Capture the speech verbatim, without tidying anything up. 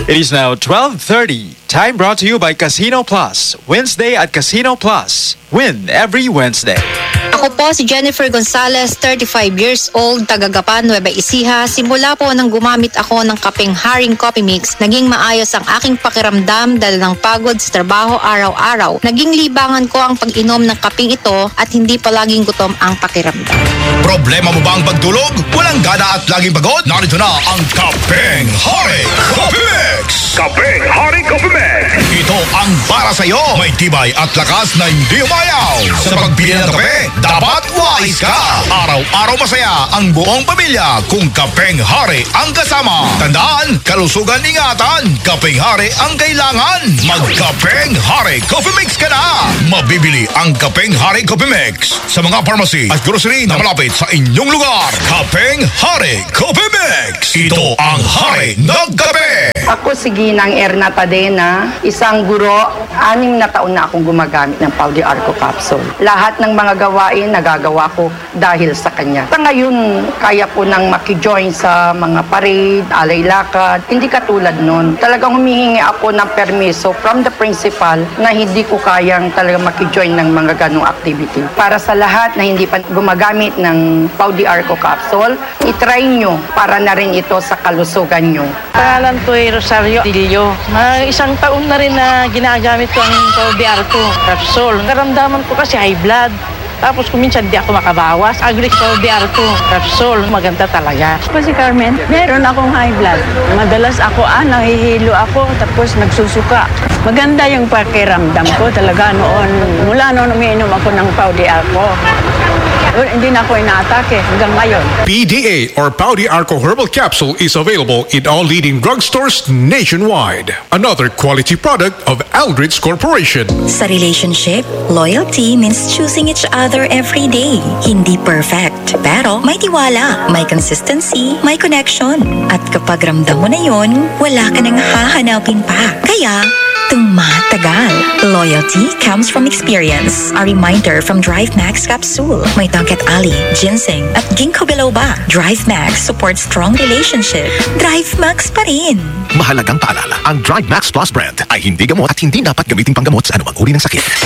It is now twelve thirty. Time brought to you by Casino Plus. Wednesday at Casino Plus. Win every Wednesday. Ako po si Jennifer Gonzalez, thirty-five years old, taga-Gapan, Nueva Ecija. Simula po nang gumamit ako ng kapeng Haring Coffee Mix, naging maayos ang aking pakiramdam dahil ng pagod sa trabaho araw-araw. Naging libangan ko ang pag-inom ng kapeng ito at hindi palaging gutom ang pakiramdam. Problema mo ba ang pagtulog? Walang gana at laging pagod? Narito na ang Kapeng Haring Coffee Mix! Kapeng Haring Coffee Mix! Ito ang para sa iyo. May tibay at lakas na hindi umayaw. Sa pagpili ng kape, dapat wise ka. Araw-araw masaya ang buong pamilya kung Kapeng Hari ang kasama. Tandaan, kalusugan ingatan. Kapeng Hari ang kailangan. Mag-Kapeng Hari Coffee Mix ka na. Mabibili ang Kapeng Hari Coffee Mix sa mga pharmacy at grocery na malapit sa inyong lugar. Kapeng Hari Coffee Mix. Ito ang hari ng kape. Ako si Ginang Erna Tadena, isang guro. Anim na taon na akong gumagamit ng Pau de Arco Capsule. Lahat ng mga gawain nagagawa ko dahil sa kanya. Sa ngayon, kaya po nang makijoin sa mga parade, alay lakad. Hindi katulad nun. Talagang humihingi ako ng permiso from the principal na hindi ko kayang talaga makijoin ng mga ganong activity. Para sa lahat na hindi pa gumagamit ng Pau de Arco Capsule, itry nyo para na rin ito sa kalusugan nyo. Pangalan ko ay Rosario Dillo. Mga isang taon na rin na ginagamit ko ang Pau de Arco Capsule. Naramdaman ko kasi high blood. Tapos kung minsan di ako makabawas, agri Pau de Arco Capsule. Maganda talaga. Ako si Carmen, meron akong high blood. Madalas ako, ah, nahihilo ako, tapos nagsusuka. Maganda yung pakiramdam ko talaga noon. Mula noon umiinom ako ng Pau de Arco. Hindi na ako inaatake hanggang ngayon. P D A or Pau de Arco Herbal Capsule is available in all leading drugstores nationwide. Another quality product of Aldrich Corporation. Sa relationship, loyalty means choosing each other every day. Hindi perfect, pero may tiwala, may consistency, may connection. At kapag ramdam mo na yun, wala ka nang hahanapin pa. Kaya, tumatagal. Loyalty comes from experience. A reminder from Drive Max Capsule. May Tangket Ali, ginseng, at ginkgo biloba. Drive Max supports strong relationship. Drive Max pa rin. Mahalagang paalala, ang Drive Max Plus brand ay hindi gamot at hindi dapat gamitin panggamot sa anumang uri ng sakit.